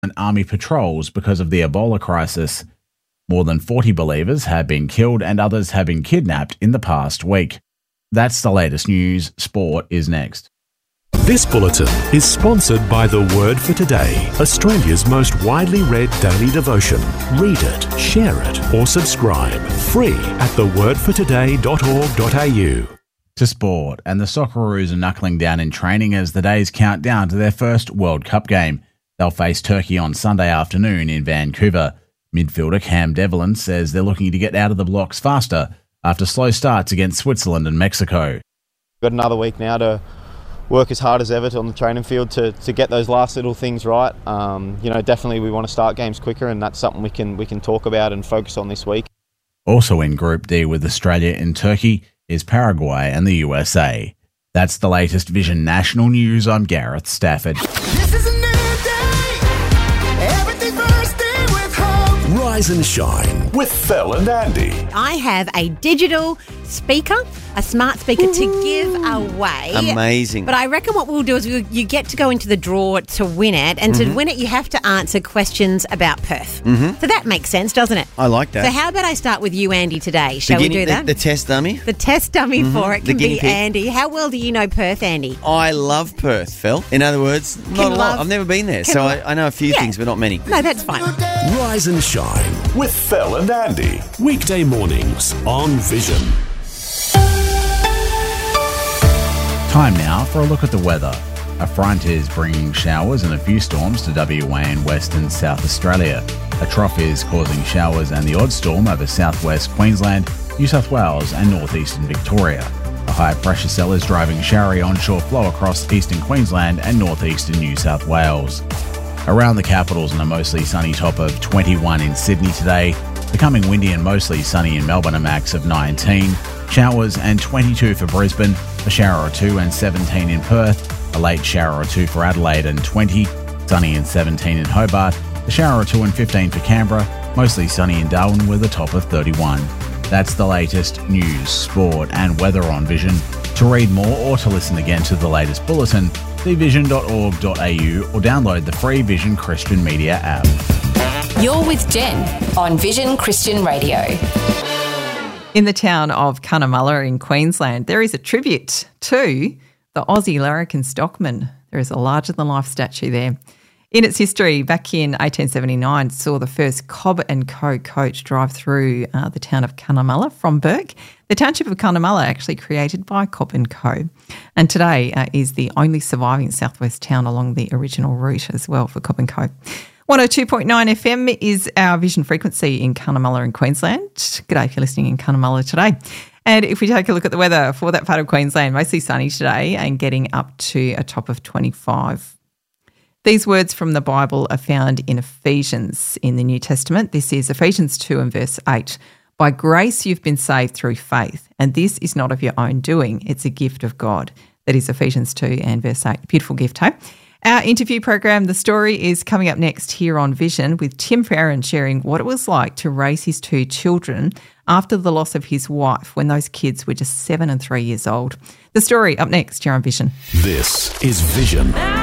and army patrols because of the Ebola crisis. More than 40 believers have been killed and others have been kidnapped in the past week. That's the latest news. Sport is next. This bulletin is sponsored by The Word for Today, Australia's most widely read daily devotion. Read it, share it, or subscribe. Free at thewordfortoday.org.au. To sport, and the Socceroos are knuckling down in training as the days count down to their first World Cup game. They'll face Turkey on Sunday afternoon in Vancouver. Midfielder Cam Devlin says they're looking to get out of the blocks faster after slow starts against Switzerland and Mexico. Got another week now to work as hard as ever on the training field to get those last little things right. Definitely we want to start games quicker, and that's something we can talk about and focus on this week. Also in Group D with Australia and Turkey is Paraguay and the USA. That's the latest Vision National News. I'm Gareth Stafford. This is a new day. Everything bursting with hope. Rise and shine with Phil and Andy. I have a digital speaker, a smart speaker to give away. Amazing. But I reckon what we'll do is you get to go into the draw to win it, and to win it you have to answer questions about Perth. So that makes sense, doesn't it? I like that. So how about I start with you, Andy, today? Shall we do that? The test dummy? The test dummy for it can be guinea pig. Andy. How well do you know Perth, Andy? I love Perth, Phil. In other words, not a lot. I've never been there, so I know a few things, but not many. No, that's fine. Rise and shine with Phil and Andy. Weekday mornings on Vision. Time now for a look at the weather. A front is bringing showers and a few storms to WA and West and South Australia. A trough is causing showers and the odd storm over southwest Queensland, New South Wales and northeastern Victoria. A high pressure cell is driving showery onshore flow across eastern Queensland and northeastern New South Wales. Around the capitals and a mostly sunny top of 21 in Sydney today. Becoming windy and mostly sunny in Melbourne, a max of 19. Showers and 22 for Brisbane, a shower or two and 17 in Perth, a late shower or two for Adelaide and 20, sunny and 17 in Hobart, a shower or two and 15 for Canberra, mostly sunny in Darwin with a top of 31. That's the latest news, sport and weather on Vision. To read more or to listen again to the latest bulletin, see vision.org.au or download the free Vision Christian Media app. You're with Jen on Vision Christian Radio. In the town of Cunnamulla in Queensland, there is a tribute to the Aussie larrikin stockman. There is a larger-than-life statue there. In its history, back in 1879, saw the first Cobb & Co. coach drive through the town of Cunnamulla from Bourke. The township of Cunnamulla actually created by Cobb & Co. And today is the only surviving southwest town along the original route as well for Cobb & Co. 102.9 FM is our Vision frequency in Cunnamulla in Queensland. G'day if you're listening in Cunnamulla today. And if we take a look at the weather for that part of Queensland, mostly sunny today and getting up to a top of 25. These words from the Bible are found in Ephesians in the New Testament. This is Ephesians 2 and verse 8. By grace you've been saved through faith, and this is not of your own doing. It's a gift of God. That is Ephesians 2 and verse 8. Beautiful gift, hey? Our interview program, The Story, is coming up next here on Vision with Tim Farron sharing what it was like to raise his two children after the loss of his wife when those kids were just 7 and 3 years old. The Story up next here on Vision. This is Vision.